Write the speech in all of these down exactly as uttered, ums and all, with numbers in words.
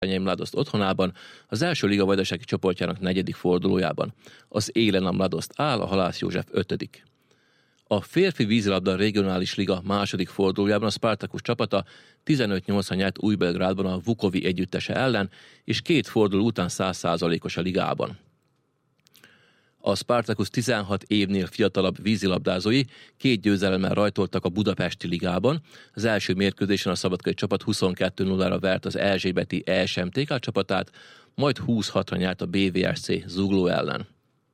Mladoszt otthonában, az első liga vajdasági csoportjának negyedik fordulójában. Az élen a Mladoszt áll, a Halász József ötödik. A férfi vízilabda regionális liga második fordulójában a Spartacus csapata tizenöt nyolcra nyert Új-Belgrádban a Vukovi együttese ellen, és két forduló után száz százalékos a ligában. A Spartacus tizenhat évnél fiatalabb vízilabdázói két győzelemmel rajtoltak a budapesti ligában. Az első mérkőzésen a szabadkai csapat huszonkettő nullára vert az erzsébeti E S M T K csapatát, majd húsz hatra nyert a B V S C Zugló ellen.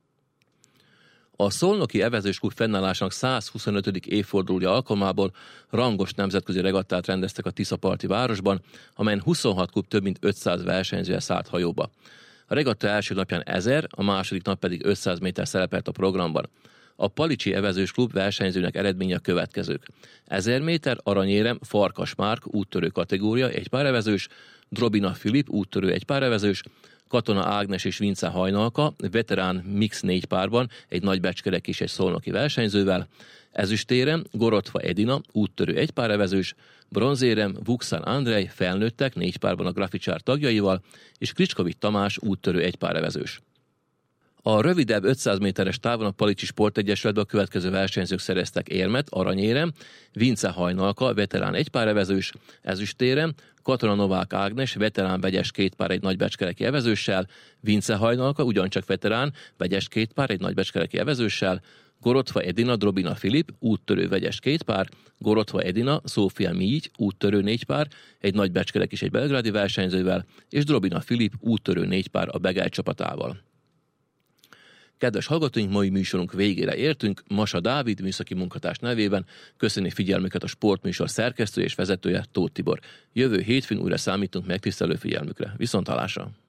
A szolnoki evezős klub fennállásának százhuszonötödik évfordulója alkalmából rangos nemzetközi regattát rendeztek a Tiszaparti városban, amelyen huszonhat klub több mint ötszáz versenyzője szállt hajóba. A regatta első napján ezer, a második nap pedig ötszáz méter szerepelt a programban. A Palicsi Evezős Klub versenyzőnek eredménye a következők. ezer méter, aranyérem, Farkas Márk, úttörő kategória, egy párevezős, Drobina Filip, úttörő egy párevezős, Katona Ágnes és Vince Hajnalka, veterán mix négy párban, egy nagybecskerek és egy szolnoki versenyzővel, ezüstérem, Gorotva Edina, úttörő egy párevezős, bronzérem, Vuxan Andrej, felnőttek, négy párban a Graficsár tagjaival, és Kricskovics Tamás, úttörő egy párevezős. A rövidebb ötszáz méteres távon a Palicsi Sportegyesületben a következő versenyzők szereztek érmet, aranyérem, Vince Hajnalka, veterán egy párevezős, ezüstérem, Katona Novák Ágnes, veterán vegyes két pár egy nagybecskereki evezőssel, Vince Hajnalka, ugyancsak veterán, vegyes két pár egy nagybecskereki evezőssel, Gorotva Edina, Drobina Filip, úttörő vegyes két pár, Gorotva Edina, Szófia Mígy, úttörő négy pár, egy nagybecskerek és egy belgrádi versenyzővel, és Drobina Filip, úttörő négy pár a Begely csapatával. Kedves hallgatóink, mai műsorunk végére értünk. Masa Dávid műszaki munkatárs nevében köszöni figyelmüket a sportműsor szerkesztője és vezetője, Tóth Tibor. Jövő hétfőn újra számítunk megtisztelő figyelmükre. Viszonthallásra!